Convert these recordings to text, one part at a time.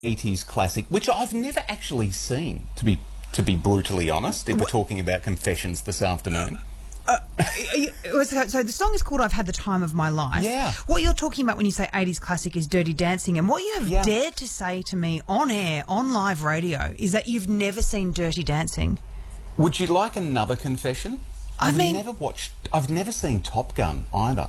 80s classic, which I've never actually seen, to be brutally honest, if we're talking about Confessions this afternoon. So the song is called I've Had the Time of My Life. Yeah. What you're talking about when you say 80s classic is Dirty Dancing, and what you have dared to say to me on air, on live radio, is that you've never seen Dirty Dancing. Would you like another confession? I've never seen Top Gun either.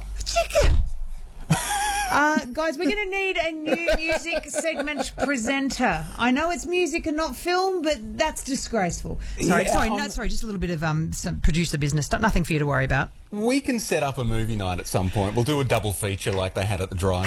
Guys, we're going to need a new music segment presenter. I know it's music and not film, but that's disgraceful. Sorry, just a little bit of some producer business. Nothing for you to worry about. We can set up a movie night at some point. We'll do a double feature like they had at the drive-in.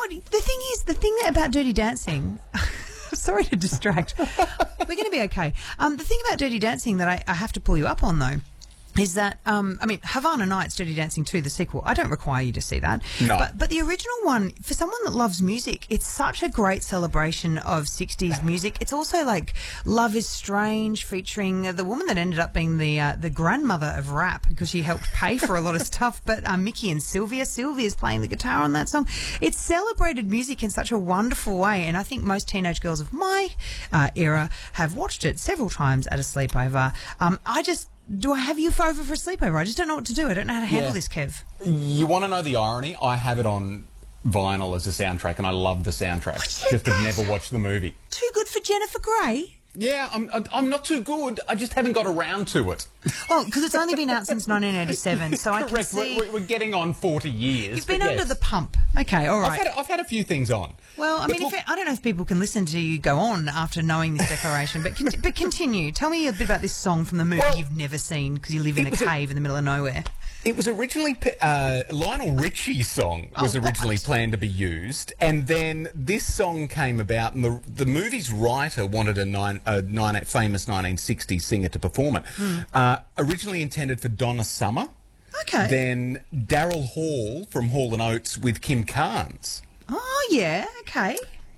The thing about Dirty Dancing... Sorry to distract. We're going to be okay. The thing about Dirty Dancing that I have to pull you up on, though, is that, Havana Nights, Dirty Dancing 2, the sequel, I don't require you to see that. No. But the original one, for someone that loves music, it's such a great celebration of 60s music. It's also like Love is Strange, featuring the woman that ended up being the grandmother of rap because she helped pay for a lot of stuff, but Mickey and Sylvia. Sylvia's playing the guitar on that song. It's celebrated music in such a wonderful way, and I think most teenage girls of my era have watched it several times at a sleepover. Do I have you over for a sleepover? I just don't know what to do. I don't know how to handle this, Kev. You want to know the irony? I have it on vinyl as a soundtrack, and I love the soundtrack. Just have never watched the movie. Too good for Jennifer Grey? Yeah, I'm not too good. I just haven't got around to it. Well, because it's only been out since 1987, so I can see... We're getting on 40 years. You've been under the pump. Okay, all right. I've had a few things on. Well, I don't know if people can listen to you go on after knowing this declaration, but continue. Tell me a bit about this song from the movie you've never seen because you live in a cave in the middle of nowhere. It was originally Lionel Richie's song was originally planned to be used, and then this song came about, and the movie's writer wanted a famous 1960s singer to perform it. Originally intended for Donna Summer. Okay. Then Daryl Hall from Hall & Oates with Kim Carnes. Oh, yeah, okay.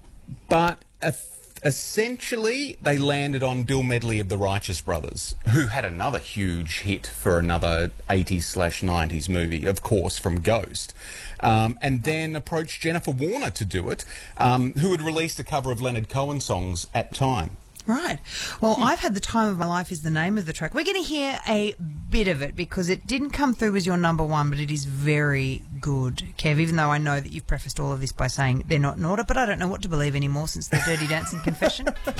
But essentially, they landed on Bill Medley of the Righteous Brothers, who had another huge hit for another 80s/90s movie, of course, from Ghost. And then approached Jennifer Warner to do it, who had released a cover of Leonard Cohen songs at time. Right. Well, I've Had the Time of My Life is the name of the track. We're going to hear a bit of it because it didn't come through as your number one, but it is very good, Kev, even though I know that you've prefaced all of this by saying they're not in order, but I don't know what to believe anymore since the Dirty Dancing confession.